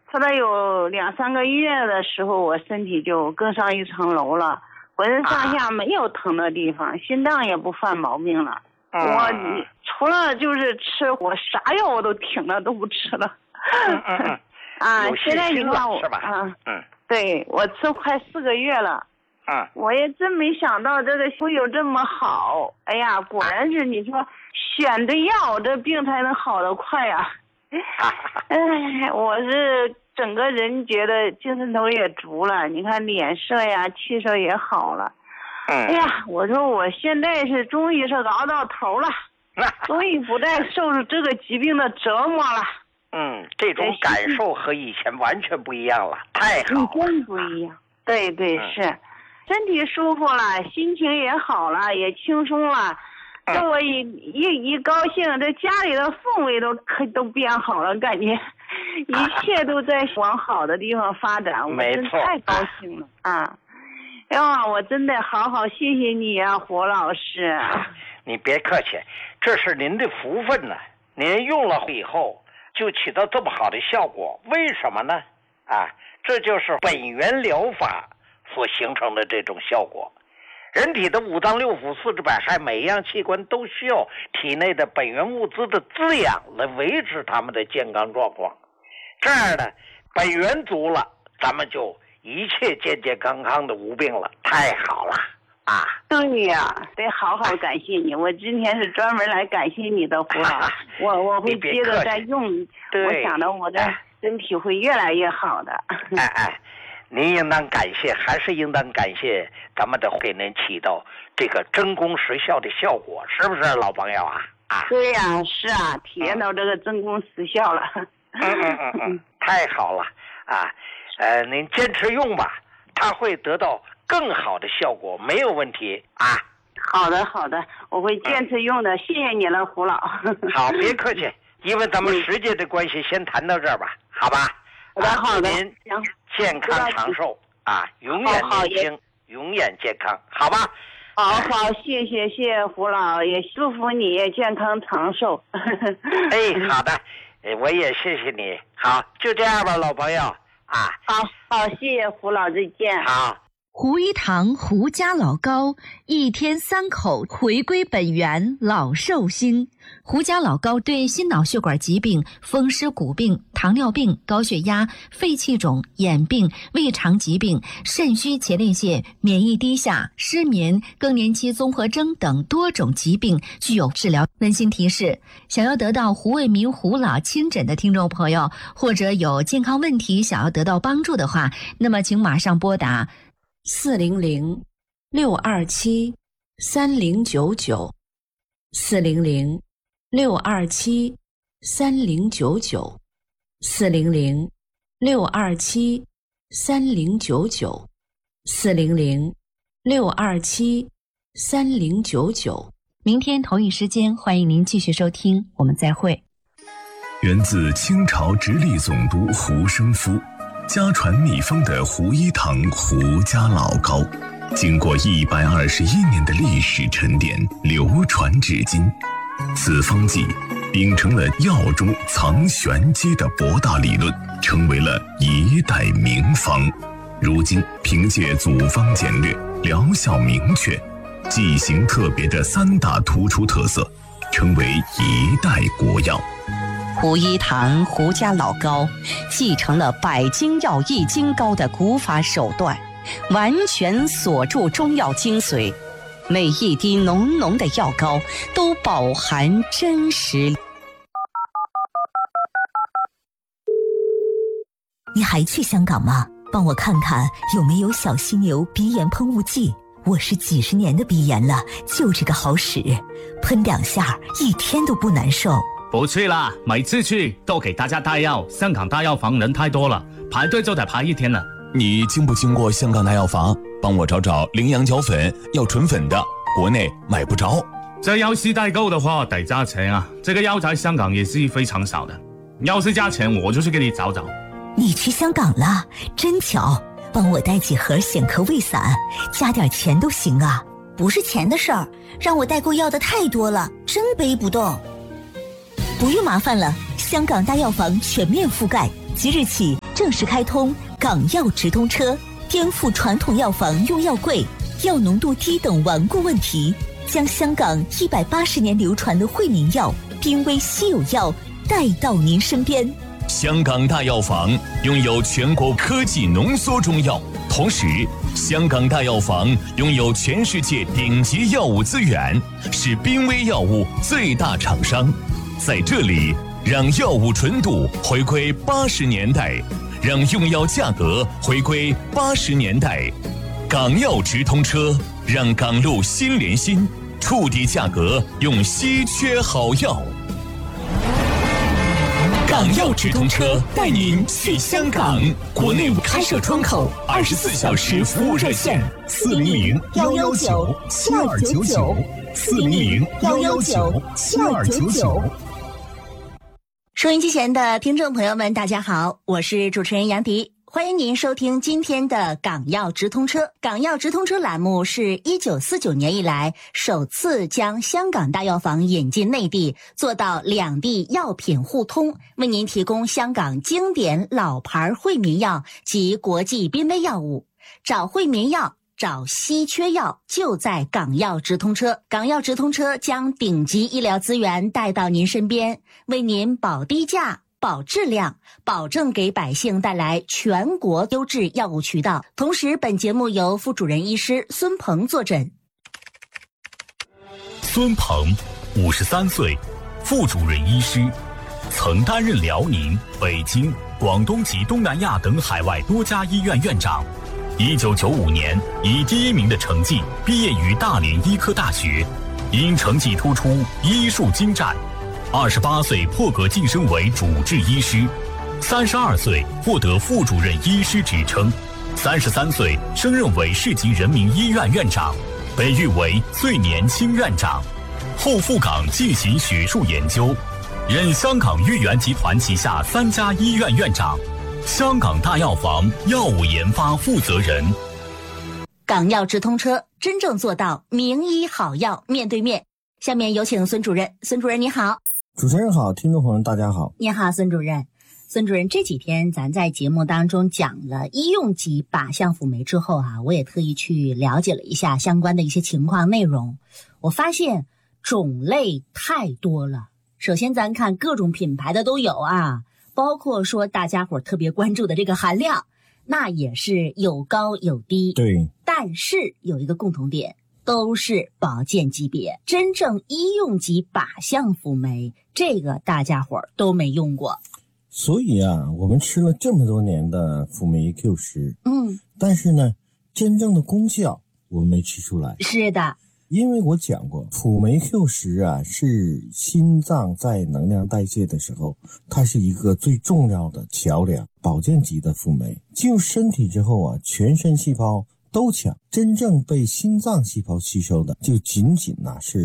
吃了有2、3个月的时候，我身体就更上一层楼了，浑身上下没有疼的地方，心脏也不犯毛病了。我除了就是吃，我啥药我都停了，都不吃了。现在你看我对，我吃快4个月了。我也真没想到这个会有这么好。哎呀，果然是你说选对药，这病才能好得快呀。我是整个人觉得精神头也足了，你看脸色呀，气色也好了。哎呀，我说我现在是终于是熬到头了，终于不再受这个疾病的折磨了。 这种感受和以前完全不一样了，太好了， 真不一样。对，是，身体舒服了，心情也好了，也轻松了。这我一高兴，这家里的氛围都变好了，感觉一切都在往好的地方发展，我真太高兴了啊！哎呀，我真的好谢谢你啊，胡老师。 你别客气，这是您的福分呢。您用了以后就起到这么好的效果，为什么呢？这就是本源疗法所形成的这种效果。人体的5脏6腑4肢百骸，每一样器官都需要体内的本源物质的滋养来维持他们的健康状况。这样呢，本源足了，咱们就一切健健康康的无病了，太好了啊！ 对呀，得好感谢你。我今天是专门来感谢你的，胡老师。我会接着再用，我想着我的身体会越来越好的。 您应当感谢，还是应当感谢咱们的给您起到这个真功实效的效果，是不是老朋友啊？ 对呀，是啊，体验到这个真功实效了。 太好了啊！您坚持用吧，它会得到更好的效果，没有问题啊。 好的，我会坚持用的，谢谢你了，胡老。 好，别客气，因为咱们时间的关系，先谈到这儿吧，好吧？ 好的， 您健康长寿永远年轻，永远健康，好吧？ 好，谢谢胡老，也祝福你健康长寿。 好的，我也谢谢你。好，就这样吧，老朋友好，谢谢胡老，再见。 好。 胡一堂胡家老高1天3口回归本源，老寿星。胡家老高对心脑血管疾病、风湿骨病、糖尿病、高血压、肺气肿、眼病、胃肠疾病、肾虚前列腺、免疫低下、失眠、更年期综合征等多种疾病具有治疗。温馨提示：想要得到胡卫民胡老亲诊的听众朋友，或者有健康问题想要得到帮助的话，那么请马上拨打400-627-3099 400-627-3099 400-627-3099 400-627-3099。明天同一时间，欢迎您继续收听，我们再会。 源自清朝直隶总督胡生夫，家传秘方的胡一堂胡家老高，经过121年的历史沉淀，流传至今。此方剂秉承了药中藏玄机的博大理论，成为了一代名方。如今凭借组方简略、疗效明确、剂型特别的3大突出特色，成为一代国药。 胡一堂胡家老高继承了百金药易筋膏的古法手段，完全锁住中药精髓，每一滴浓浓的药膏都饱含真实。 你还去香港吗？帮我看看有没有小犀牛鼻炎喷雾剂，我是几10年的鼻炎了，就这个好使，喷2下1天都不难受。 不去啦，每次去都给大家带药，香港大药房人太多了，排队就得排1天了。 你经不经过香港大药房？帮我找找羚羊角粉，要纯粉的，国内买不着。 这药是代购的话得加钱啊，这个药在香港也是非常少的，要是加钱我就去给你找找。 你去香港了，真巧，帮我带几盒显科胃散，加点钱都行啊。 不是钱的事儿，让我代购要的太多了，真背不动。 不用麻烦了，香港大药房全面覆盖，即日起正式开通港药直通车，颠覆传统药房用药贵、药浓度低等顽固问题，将香港180年流传的惠民药、濒危稀有药带到您身边。 香港大药房拥有全国科技浓缩中药，同时香港大药房拥有全世界顶级药物资源，是濒危药物最大厂商。在这里，让药物纯度回归80年代，让用药价格回归80年代。港药直通车，让港路心连心，触底价格用稀缺好药。港药直通车带您去香港，国内开设窗口，24小时服务热线400-119-7299，400-119-7299。 收音机前的听众朋友们，大家好，我是主持人杨迪。欢迎您收听今天的港药直通车。港药直通车栏目是1949年以来首次将香港大药房引进内地，做到两地药品互通，为您提供香港经典老牌惠民药及国际濒危药物。找惠民药，找稀缺药，就在港药直通车。港药直通车将顶级医疗资源带到您身边，为您保低价、保质量，保证给百姓带来全国优质药物渠道。同时，本节目由副主任医师孙鹏坐诊。 孙鹏，53岁，副主任医师，曾担任辽宁、北京、广东及东南亚等海外多家医院院长。1995年以第1名的成绩毕业于大连医科大学，因成绩突出，医术精湛。28岁破格晋升为主治医师，32岁获得副主任医师职称，33岁升任为市级人民医院院长，被誉为最年轻院长。后赴港进行学术研究，任香港豫园集团旗下3家医院院长，香港大药房药物研发负责人。 港药直通车，真正做到名医好药面对面。下面有请孙主任。孙主任你好。 主持人好，听众朋友们大家好。 你好，孙主任。孙主任，这几天咱在节目当中讲了医用级靶向辅酶之后啊，我也特意去了解了一下相关的一些情况内容。我发现种类太多了。首先咱看各种品牌的都有啊，包括说大家伙特别关注的这个含量，那也是有高有低。 对， 但是有一个共同点，都是保健级别。真正医用级靶向辅酶，这个大家伙都没用过。 所以啊，我们吃了这么多年的辅酶 Q10，但是呢，真正的功效我们没吃出来。 是的， 因为我讲过，辅酶 Q10啊，是心脏在能量代谢的时候，它是一个最重要的桥梁，保健级的辅酶进入身体之后啊，全身细胞都抢，真正被心脏细胞吸收的就仅仅是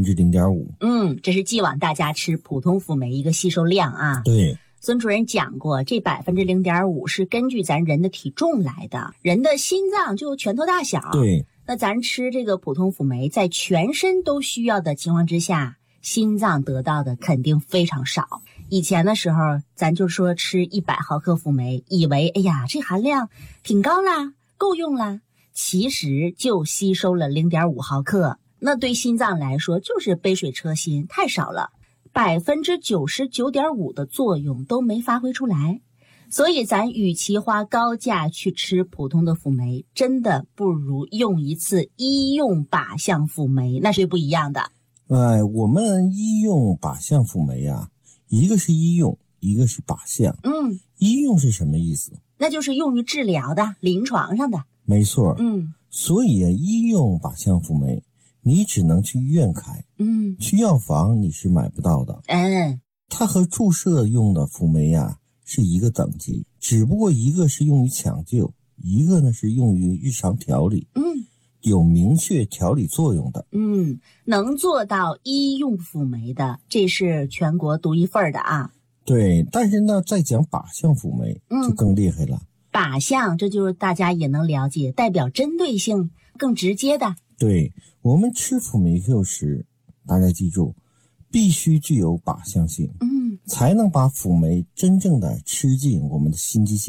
0.5%。 这是既往大家吃普通辅酶一个吸收量啊。 对， 孙主任讲过，这 0.5% 是根据咱人的体重来的，人的心脏就拳头大小。 对， 那咱吃这个普通辅酶，在全身都需要的情况之下，心脏得到的肯定非常少。以前的时候，咱就说吃100毫克辅酶，以为哎呀这含量挺高啦，够用啦，其实就吸收了 0.5毫克，那对心脏来说就是杯水车薪，太少了，99.5%的作用都没发挥出来。所以咱与其花高价去吃普通的辅酶，真的不如用一次医用靶向辅酶，那是不一样的。 我们医用靶向辅酶啊，一个是医用，一个是靶向。医用是什么意思？ 那就是用于治疗的，临床上的。 没错。所以医用靶向辅酶你只能去医院开，去药房你是买不到的。它和注射用的辅酶啊是一个等级，只不过一个是用于抢救，一个呢是用于日常调理，有明确调理作用的。 能做到医用辅酶的，这是全国独一份的啊。 对，但是呢再讲靶向辅酶就更厉害了。 靶向，这就是大家也能了解，代表针对性更直接的。 对，我们吃辅酶 Q10，大家记住，必须具有靶向性，才能把辅酶真正的吃进我们的心肌